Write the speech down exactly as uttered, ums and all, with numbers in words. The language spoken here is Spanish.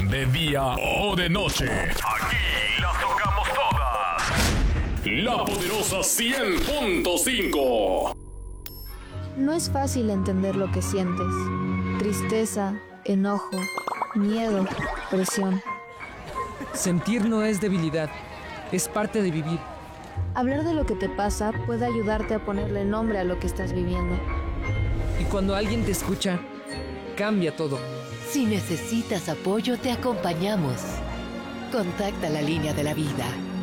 de día o de noche. Aquí las tocamos todas. La Poderosa cien punto cinco. No es fácil entender lo que sientes. Tristeza, enojo, miedo, presión. Sentir no es debilidad, es parte de vivir. Hablar de lo que te pasa puede ayudarte a ponerle nombre a lo que estás viviendo. Y cuando alguien te escucha, cambia todo. Si necesitas apoyo, te acompañamos. Contacta la línea de la vida